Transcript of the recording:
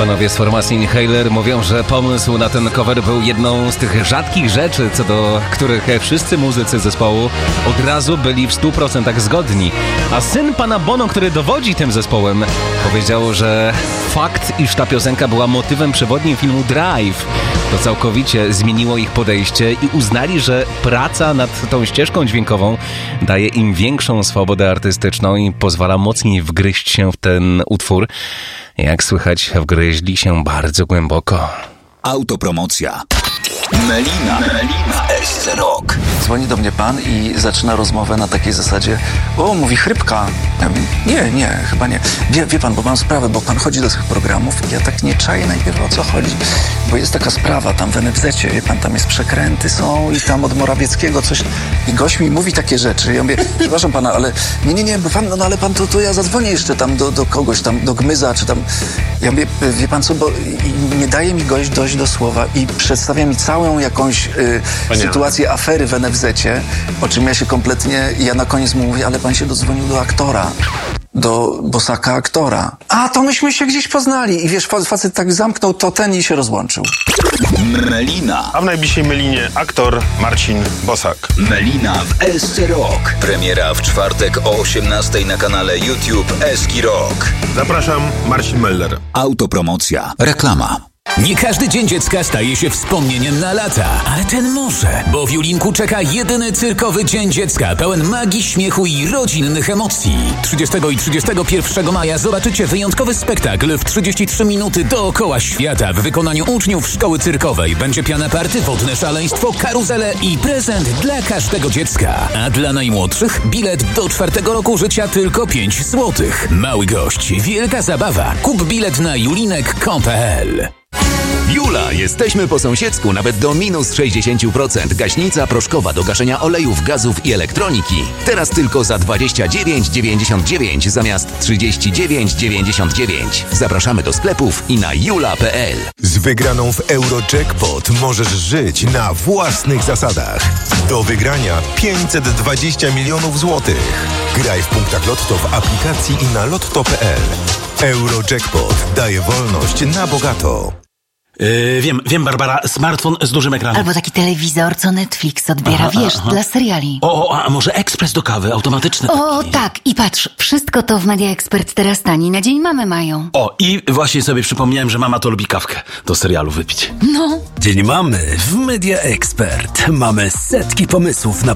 Panowie z formacji Inhaler mówią, że pomysł na ten cover był jedną z tych rzadkich rzeczy, co do których wszyscy muzycy zespołu od razu byli w 100% zgodni. A syn pana Bono, który dowodzi tym zespołem, powiedział, że fakt, iż ta piosenka była motywem przewodnim filmu Drive, to całkowicie zmieniło ich podejście i uznali, że praca nad tą ścieżką dźwiękową daje im większą swobodę artystyczną i pozwala mocniej wgryźć się w ten utwór. Jak słychać, wgryźli się bardzo głęboko. Autopromocja. Melina w SC Rock. Dzwoni do mnie pan i zaczyna rozmowę na takiej zasadzie: o, mówi chrypka. Ja mówię, nie, chyba nie. Wie pan, bo mam sprawę, bo pan chodzi do tych programów i ja tak nie czaję najpierw, o co chodzi. Bo jest taka sprawa tam w NFZ-cie, wie pan, tam jest przekręty są i tam od Morawieckiego coś. I gość mi mówi takie rzeczy. Ja mówię, przepraszam pana, ale nie, bo pan, no ale pan, to ja zadzwonię jeszcze tam do kogoś, tam do Gmyza, czy tam. Ja mówię, wie pan co, bo nie daje mi gość dojść do słowa i przedstawia mi całą jakąś sytuację afery w NFZ-cie, o czym ja się kompletnie, ja na koniec mu mówię, ale pan się dodzwonił do aktora, do Bosaka aktora. A, to myśmy się gdzieś poznali. I wiesz, facet tak zamknął to ten i się rozłączył. Melina. A w najbliższej Melinie aktor Marcin Bosak. Melina w SC Rock. Premiera w czwartek o 18:00 na kanale YouTube SC Rock. Zapraszam, Marcin Meller. Autopromocja. Reklama. Nie każdy dzień dziecka staje się wspomnieniem na lata, ale ten może, bo w Julinku czeka jedyny cyrkowy Dzień Dziecka, pełen magii, śmiechu i rodzinnych emocji. 30 i 31 maja zobaczycie wyjątkowy spektakl w 33 minuty dookoła świata w wykonaniu uczniów szkoły cyrkowej. Będzie piana party, wodne szaleństwo, karuzele i prezent dla każdego dziecka. A dla najmłodszych bilet do 4 roku życia tylko 5 zł. Mały gość, wielka zabawa. Kup bilet na julinek.pl. Jula, jesteśmy po sąsiedzku nawet do minus 60%. Gaśnica proszkowa do gaszenia olejów, gazów i elektroniki. Teraz tylko za 29,99 zamiast 39,99. Zapraszamy do sklepów i na jula.pl. Z wygraną w Eurojackpot możesz żyć na własnych zasadach. Do wygrania 520 milionów złotych. Graj w punktach Lotto w aplikacji i na lotto.pl. Eurojackpot daje wolność na bogato. Wiem, Barbara, smartfon z dużym ekranem. Albo taki telewizor, co Netflix odbiera, dla seriali. A może ekspres do kawy, automatyczny taki. Tak, i patrz, wszystko to w Media Expert teraz taniej, na Dzień Mamy mają. I właśnie sobie przypomniałem, że mama to lubi kawkę do serialu wypić. No. Dzień Mamy w Media Expert. Mamy setki pomysłów na